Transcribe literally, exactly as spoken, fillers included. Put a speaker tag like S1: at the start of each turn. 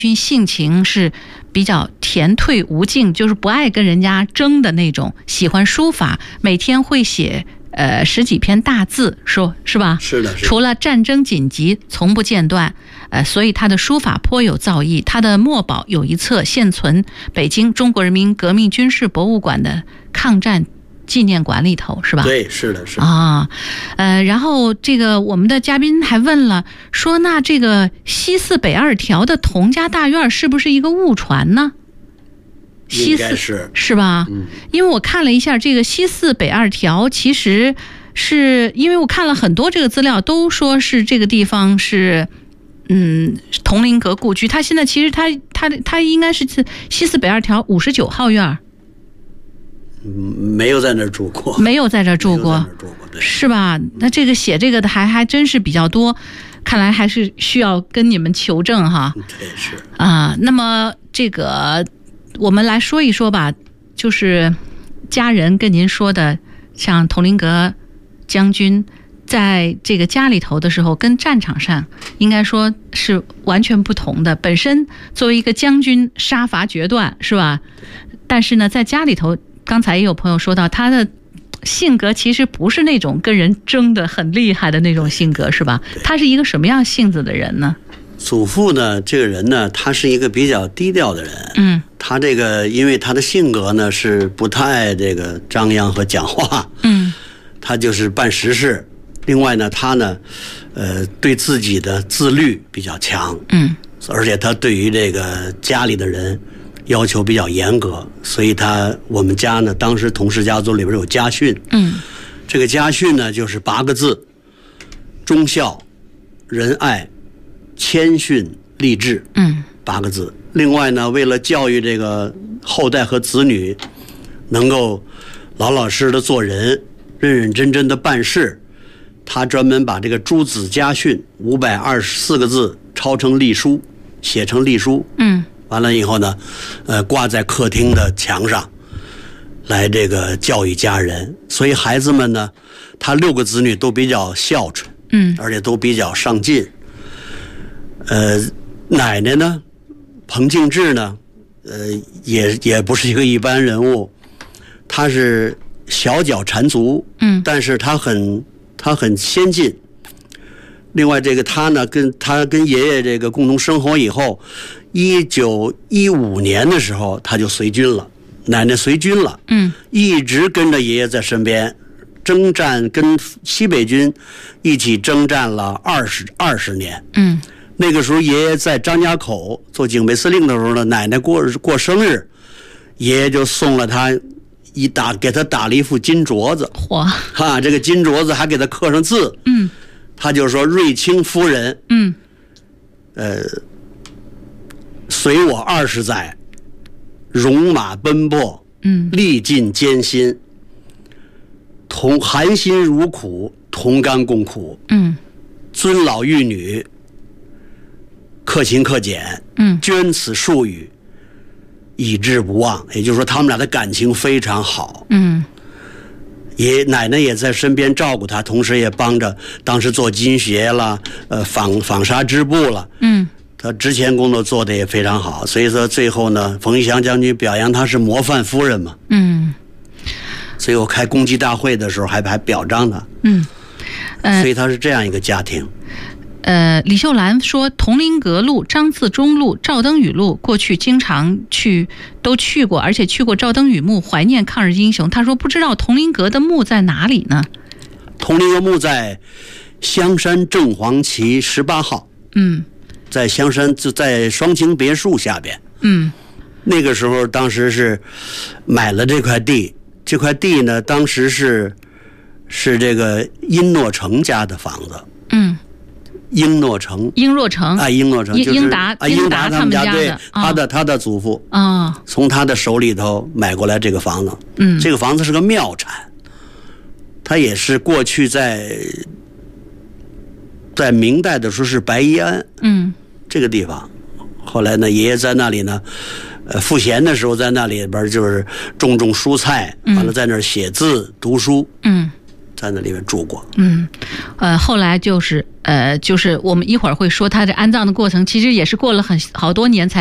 S1: 君性情是比较恬退无尽，就是不爱跟人家争的那种，喜欢书法，每天会写呃十几篇大字，说是吧？
S2: 是的，是的。
S1: 除了战争紧急，从不间断。呃，所以他的书法颇有造诣。他的墨宝有一册现存北京中国人民革命军事博物馆的抗战纪念馆里头，是吧？
S2: 对，是的，是的。
S1: 啊，呃，然后这个我们的嘉宾还问了，说那这个西四北二条的佟家大院是不是一个误传呢？
S2: 应该是
S1: 是吧？
S2: 嗯，
S1: 因为我看了一下这个西四北二条，其实是因为我看了很多这个资料，都说是这个地方是。嗯，佟麟阁故居，他现在其实他他他应该是西四北二条五十九号院，
S2: 嗯，没有在那儿住过，
S1: 没有在这儿住过，
S2: 住过
S1: 是吧？那这个写这个的还还真是比较多，看来还是需要跟你们求证哈。
S2: 对，是
S1: 啊。那么这个我们来说一说吧，就是家人跟您说的，像佟麟阁将军。在这个家里头的时候，跟战场上应该说是完全不同的。本身作为一个将军，杀伐决断，是吧？但是呢，在家里头，刚才也有朋友说到，他的性格其实不是那种跟人争得很厉害的那种性格，是吧？他是一个什么样性子的人呢？
S2: 祖父呢，这个人呢，他是一个比较低调的人。
S1: 嗯，
S2: 他这个因为他的性格呢是不太爱这个张扬和讲话。
S1: 嗯，
S2: 他就是办实事。另外呢，他呢，呃，对自己的自律比较强，
S1: 嗯，
S2: 而且他对于这个家里的人要求比较严格，所以他我们家呢，当时佟氏家族里边有家训，
S1: 嗯，
S2: 这个家训呢就是八个字：忠孝、仁爱、谦逊、励志，
S1: 嗯，八
S2: 个字。另外呢，为了教育这个后代和子女能够老老实实的做人，认认真真的办事。他专门把这个诸子家训五百二十四个字抄成隶书，写成隶书，
S1: 嗯，
S2: 完了以后呢，呃，挂在客厅的墙上，来这个教育家人。所以孩子们呢，他六个子女都比较孝顺，
S1: 嗯，
S2: 而且都比较上进。呃，奶奶呢，彭敬志呢，呃，也也不是一个一般人物，他是小脚缠足，
S1: 嗯，
S2: 但是他很。他很先进，另外这个他呢，跟他跟爷爷这个共同生活以后，一九一五年的时候他就随军了，奶奶随军了，
S1: 嗯，
S2: 一直跟着爷爷在身边，征战跟西北军一起征战了二十二十年，
S1: 嗯，
S2: 那个时候爷爷在张家口做警备司令的时候呢，奶奶过过生日，爷爷就送了他。一打给他打了一副金镯子，
S1: 嚯！
S2: 哈，这个金镯子还给他刻上字，
S1: 嗯，
S2: 他就说瑞卿夫人，
S1: 嗯，
S2: 呃，随我二十载，戎马奔波，
S1: 嗯，
S2: 历尽艰辛，同含辛茹苦，同甘共苦，
S1: 嗯，
S2: 尊老育女，克勤克俭，
S1: 嗯，
S2: 捐此数语。以志不忘，也就是说他们俩的感情非常好。
S1: 嗯，
S2: 爷奶奶也在身边照顾他，同时也帮着当时做军鞋了，呃，纺纺纱织布了。
S1: 嗯，
S2: 他之前工作做得也非常好，所以说最后呢，冯玉祥将军表扬他是模范夫人嘛。
S1: 嗯，
S2: 所以我开公祭大会的时候还还表彰他。
S1: 嗯，呃、
S2: 所以他是这样一个家庭。
S1: 呃，李秀兰说，佟麟阁路、张自忠路、赵登禹路，过去经常去，都去过，而且去过赵登禹墓，怀念抗日英雄。他说，不知道佟麟阁的墓在哪里呢？
S2: 佟麟阁墓在香山正黄旗十八号。
S1: 嗯，
S2: 在香山就在双清别墅下边。
S1: 嗯，
S2: 那个时候当时是买了这块地，这块地呢，当时是是这个殷诺成家的房子。
S1: 嗯。
S2: 英诺成，
S1: 英若成
S2: 啊，英诺成就是
S1: 英达，
S2: 啊，英达
S1: 他们家的，
S2: 对，他的他的祖父
S1: 啊，
S2: 从他的手里头买过来这个房子。
S1: 嗯，
S2: 这个房子是个庙产，它也是过去在在明代的时候是白衣庵，
S1: 嗯，
S2: 这个地方。后来呢，爷爷在那里呢，呃，赋闲的时候在那里边就是种种蔬菜，完了在那儿写字读书。
S1: 嗯。
S2: 在那里面住过。
S1: 嗯，呃，后来就是呃，就是我们一会儿会说他这安葬的过程，其实也是过了很好多年才